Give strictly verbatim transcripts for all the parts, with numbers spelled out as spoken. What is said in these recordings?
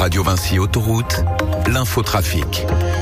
Radio Vinci Autoroute, l'infotrafic.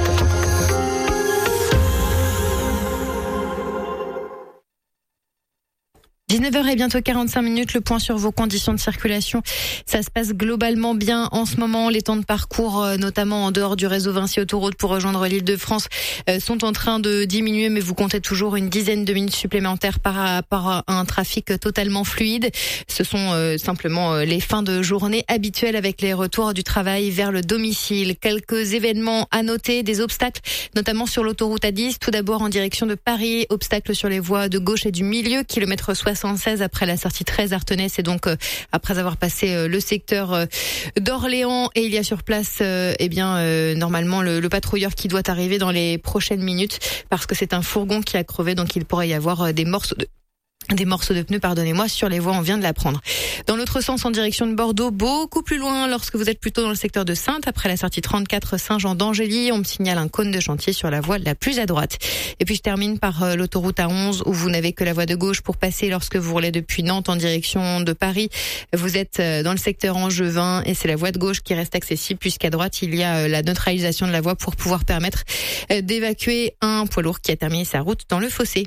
dix-neuf heures et bientôt quarante-cinq minutes, le point sur vos conditions de circulation. Ça se passe globalement bien en ce moment. Les temps de parcours, notamment en dehors du réseau Vinci Autoroute pour rejoindre l'Île-de-France, sont en train de diminuer, mais vous comptez toujours une dizaine de minutes supplémentaires par rapport à un trafic totalement fluide. Ce sont simplement les fins de journée habituelles avec les retours du travail vers le domicile. Quelques événements à noter, des obstacles, notamment sur l'autoroute A dix. Tout d'abord en direction de Paris, obstacles sur les voies de gauche et du milieu, kilomètre soixante-seize après la sortie treize Artenay, c'est donc euh, après avoir passé euh, le secteur euh, d'Orléans, et il y a sur place euh, eh bien euh, normalement le, le patrouilleur qui doit arriver dans les prochaines minutes parce que c'est un fourgon qui a crevé, donc il pourrait y avoir euh, des morceaux de Des morceaux de pneus, pardonnez-moi, sur les voies, on vient de l'apprendre. Dans l'autre sens, en direction de Bordeaux, beaucoup plus loin, lorsque vous êtes plutôt dans le secteur de Saintes, après la sortie trente-quatre Saint-Jean d'Angély, on me signale un cône de chantier sur la voie la plus à droite. Et puis je termine par euh, l'autoroute A onze, où vous n'avez que la voie de gauche pour passer lorsque vous roulez depuis Nantes en direction de Paris. Vous êtes euh, dans le secteur Angevin et c'est la voie de gauche qui reste accessible, puisqu'à droite, il y a euh, la neutralisation de la voie pour pouvoir permettre euh, d'évacuer un poids lourd qui a terminé sa route dans le fossé.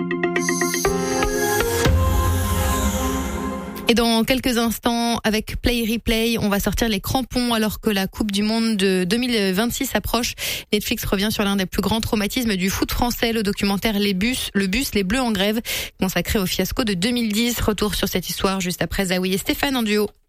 Et dans quelques instants, avec Play Replay, on va sortir les crampons alors que la Coupe du Monde de deux mille vingt-six approche. Netflix revient sur l'un des plus grands traumatismes du foot français, le documentaire Les Bus, le bus, les Bleus en grève, consacré au fiasco de deux mille dix. Retour sur cette histoire juste après Zawi et Stéphane en duo.